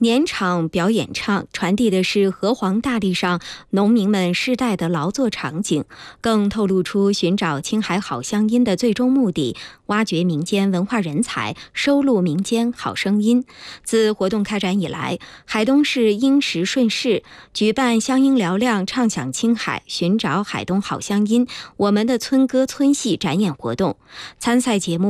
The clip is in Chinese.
年场表演唱传递的是河湟大地上农民们世代的劳作场景，更透露出寻找青海好乡音的最终目的，挖掘民间文化人才，收录民间好声音。自活动开展以来，海东市英时顺市举办乡音嘹亮唱响青海，寻找海东好乡音我们的村歌村戏展演活动。参赛节目